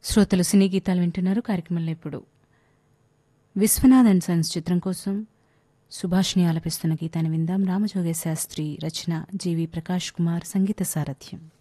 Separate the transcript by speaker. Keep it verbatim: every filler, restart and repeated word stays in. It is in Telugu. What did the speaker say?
Speaker 1: శ్రోతలు సినీ గీతాలు వింటున్నారు. కార్యక్రమంలో ఇప్పుడు విశ్వనాథ్ అండ్ సన్స్ చిత్రం కోసం సుభాష్ని ఆలపిస్తున్న గీతాన్ని విందాం. రామజోగయ్య శాస్త్రి రచన, జీవి ప్రకాష్ కుమార్ సంగీత సారథ్యం.